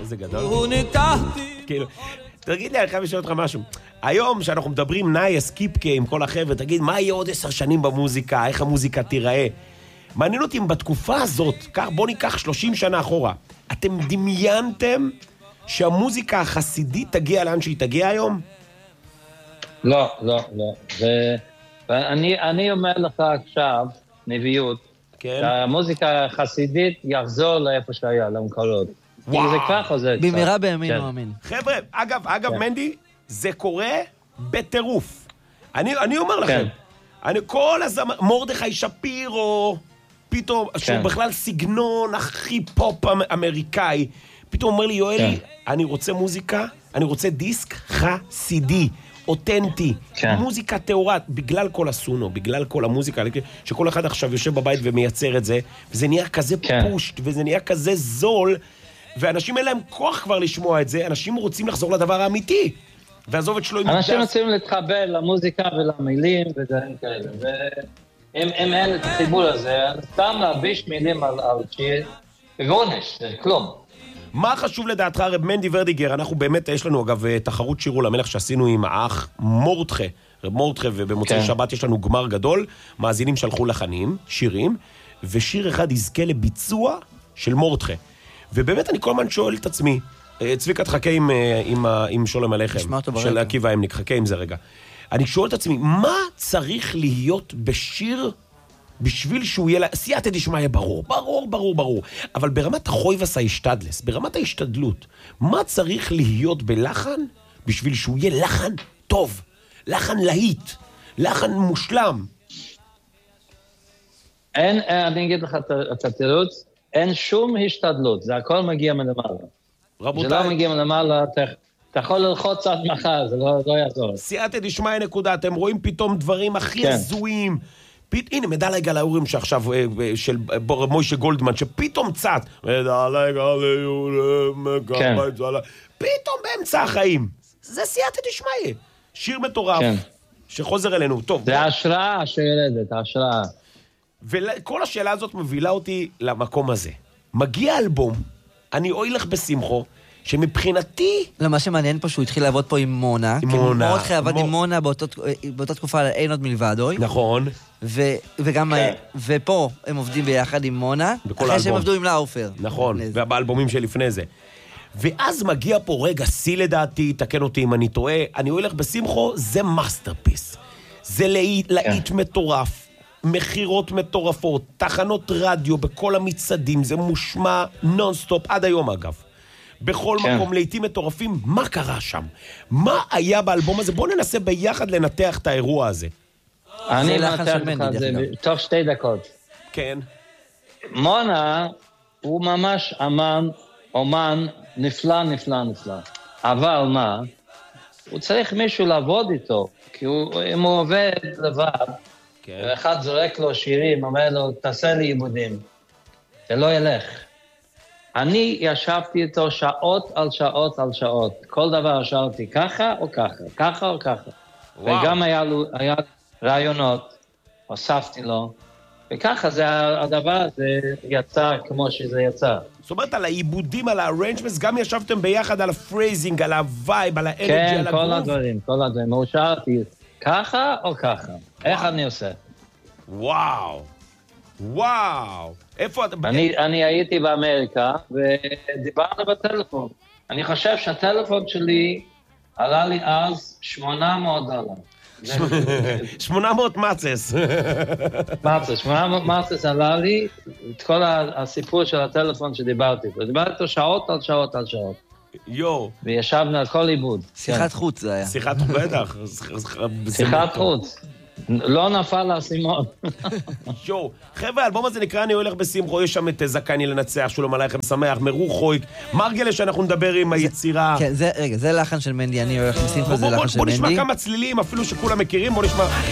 איזה גדול. כאילו, תגיד לי, אני חייב לשאול אותך משהו. היום שאנחנו מדברים נייס, קיפקה עם כל החבר'ה, תגיד, מה יהיה עוד 10 שנים במוזיקה? איך המוזיקה תיראה? מעניין אותי אם בתקופה הזאת, בוא ניקח 30 שנה אחורה, אתם דמיינתם שהמוזיקה החסידית תגיע לאן שהיא תגיע היום? לא. ואני אומר לך עכשיו, נביאות, שהמוזיקה החסידית יחזור לאיפה שהיה, למקורות. כי זה כבר חוזר. במהרה בימינו אמן. חבר'ה, אגב, מנדי, זה קורה בטירוף. אני אומר לכם, כל הזמן, מרדכי שפירו, פתאום, שהוא בכלל סגנון הכי פופ אמריקאי, פתאום אומר לי, יואלי, אני רוצה מוזיקה, אני רוצה דיסק חסידי, אותנטי, מוזיקה תאורת, בגלל כל הסונו, בגלל כל המוזיקה, שכל אחד עכשיו יושב בבית ומייצר את זה, וזה נהיה כזה פושט, וזה נהיה כזה זול, ואנשים אין להם כוח כבר לשמוע את זה, אנשים רוצים לחזור לדבר האמיתי, ועזוב את שלו עם אנשים רוצים להתחבר למוזיקה ולמילים ודברים כאלה, ואם אין את החיבור הזה, סתם להביש מילים על שיר, וגונש, זה כלום. מה חשוב לדעתך, רב מנדי ורדיגר? אנחנו באמת, יש לנו אגב תחרות שירו למלך שעשינו עם האח מורדכה, רב מורדכה, ובמוצאי שבת יש לנו גמר גדול, מאזינים שלחו לחנים, שירים, ושיר אחד יזכה לביצוע של מורדכה. ובאמת אני כל הזמן שואל את עצמי, צביקה תחכה עם שולם עליכם, של עקיבא אמניק, חכה עם זה רגע. אני שואל את עצמי, מה צריך להיות בשיר בשביל שהוא יהיה, סייעתא דשמיא ברור, אבל ברמת החויבס ההשתדלס, ברמת ההשתדלות, מה צריך להיות בלחן בשביל שהוא יהיה לחן טוב, לחן להיט, לחן מושלם? אני אגיד לך את התירוץ, אין שום השתדלות, זה הכל מגיע מלמעלה. רבותיי, זה לא מגיע מלמעלה, אתה יכול ללחוץ עד מחר, זה לא יעזור. סייעתא דשמיא נקודה, אתם רואים פתאום דברים הכי הזויים, הנה, מדלג על האורים שעכשיו, של מוישה גולדמן, שפתאום צט, מדלג על האורים, פתאום באמצע החיים. זה סייעתא דשמיא. שיר מטורף, שחוזר אלינו. טוב. זה ההשראה שיולדת, ההשראה. וכל השאלה הזאת מובילה אותי למקום הזה. מגיע אלבום, אני הולך בשמחו, שמבחינתי... לא, מה שמעניין פה שהוא התחיל לעבוד פה עם מונה, כי מאוד עבד עם מונה באותה תקופה אין עוד מלבדוי. נכון. וגם, ופה הם עובדים ביחד עם מונה, אחרי שהם עבדו עם לאופר. נכון, ובאלבומים שלפני זה. ואז מגיע פה רגע, שיא לדעתי, תקן אותי אם אני טועה, אני הולך בשמחו, זה מאסטרפיס. זה להיט מטורף. מחירות מטורפות, תחנות רדיו בכל המצעדים, זה מושמע נונסטופ, עד היום אגב. בכל מקום, לעתים מטורפים, מה קרה שם? מה היה באלבום הזה? בואו ננסה ביחד לנתח את האירוע הזה. אני מנתח לך את זה תוך 2 דקות. כן. מונה הוא ממש אומן נפלא. אבל מה? הוא צריך מישהו לעבוד איתו, כי אם הוא עובד לבד, ואחד זורק לו שירים, אומר לו, תעשה לי עיבודים. זה לא ילך. אני ישבתי איתו שעות על שעות. כל דבר שאלתי ככה או ככה. וגם היה רעיונות, הוספתי לו, וככה הדבר הזה יצא כמו שזה יצא. זאת אומרת, על העיבודים, על הארנג'מנטס, גם ישבתם ביחד על הפרייזינג, על הווייב, על האנרג'י, על הגרוף? כן, כל הדברים. הוא שאלתי, ככה או ככה? איך אני עושה? וואו. איפה אתה... אני הייתי באמריקה, ודיברנו בטלפון. אני חושב שהטלפון שלי עלה לי אז $800. 800 מצס. 800 מצס עלה לי את כל הסיפור של הטלפון שדיברתי. דיברתי שעות על שעות. וישבנו על כל עיבוד. שיחת חוץ זה היה. שיחת חוץ, בטח. שיחת חוץ. לא נפל לאסימון. חבר'ה, האלבום הזה נקרא אני הולך בשמחו, יש שם את זקני לנצח, שולם עלייכם שמח, מרוחויק, מרגלה שאנחנו נדבר עם היצירה. כן, רגע, זה לחן של מנדי, אני הולך בשמחו, זה לחן של מנדי. בוא נשמע כמה צלילים, אפילו שכולם מכירים, בוא נשמע...